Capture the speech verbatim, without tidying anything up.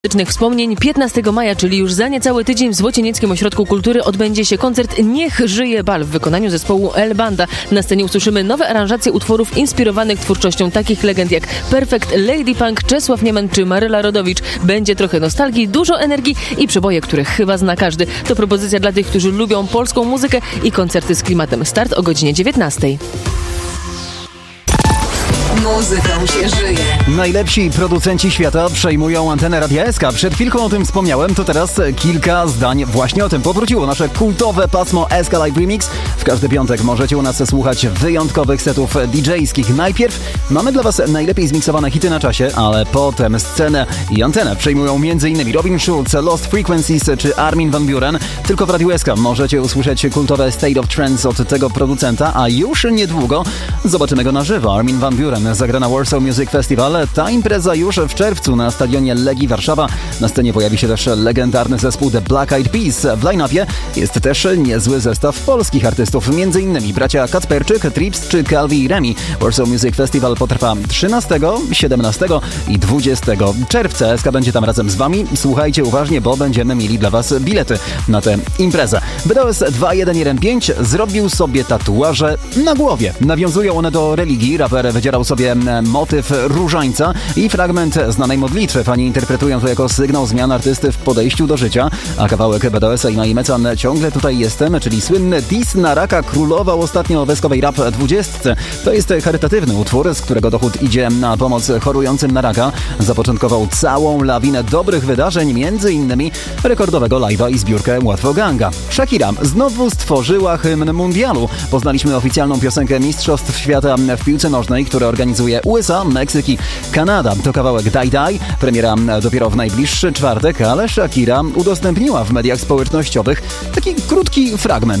Wspomnień piętnastego maja, czyli już za niecały tydzień w Złocienieckim Ośrodku Kultury odbędzie się koncert Niech żyje bal w wykonaniu zespołu El Banda. Na scenie usłyszymy nowe aranżacje utworów inspirowanych twórczością takich legend jak Perfect, Lady Punk, Czesław Niemen czy Maryla Rodowicz. Będzie trochę nostalgii, dużo energii i przeboje, których chyba zna każdy. To propozycja dla tych, którzy lubią polską muzykę i koncerty z klimatem. Start o godzinie dziewiętnastej. Muzyką się żyje. Najlepsi producenci świata przejmują antenę Radia S K. Przed chwilką o tym wspomniałem, to teraz kilka zdań właśnie o tym. Powróciło nasze kultowe pasmo S K Live Remix. W każdy piątek możecie u nas słuchać wyjątkowych setów didżejskich. Najpierw mamy dla Was najlepiej zmiksowane hity na czasie, ale potem scenę i antenę przejmują m.in. Robin Schulz, Lost Frequencies czy Armin van Buuren. Tylko w Radiu S K możecie usłyszeć kultowe State of Trance od tego producenta, a już niedługo zobaczymy go na żywo. Armin van Buuren zagra na Warsaw Music Festival. Ta impreza już w czerwcu na stadionie Legii Warszawa. Na scenie pojawi się też legendarny zespół The Black Eyed Peas. W line-upie jest też niezły zestaw polskich artystów, m.in. bracia Kacperczyk, Trips czy Calvi i Remi. Warsaw Music Festival potrwa trzynastego, siedemnastego i dwudziestego czerwca. S K będzie tam razem z Wami. Słuchajcie uważnie, bo będziemy mieli dla Was bilety na tę imprezę. B D O S dwa jeden jeden pięć zrobił sobie tatuaże na głowie. Nawiązują one do religii. Raper wydzierał sobie motyw różańca i fragment znanej modlitwy. Fani interpretują to jako sygnał zmian artysty w podejściu do życia, a kawałek B D O S-a i Mai Mecan Ciągle tutaj jestem, czyli słynny diss na raka, królował ostatnio w eskowej Rap dwudziestce. To jest charytatywny utwór, z którego dochód idzie na pomoc chorującym na raka. Zapoczątkował całą lawinę dobrych wydarzeń, między innymi rekordowego live'a i zbiórkę Łatwo Ganga. Shakira znowu stworzyła hymn mundialu. Poznaliśmy oficjalną piosenkę Mistrzostw Świata w piłce nożnej, które organizuje U S A, Meksyk i Kanada. To kawałek Die Die, premiera dopiero w najbliższy czwartek, ale Shakira udostępniła w mediach społecznościowych taki krótki fragment.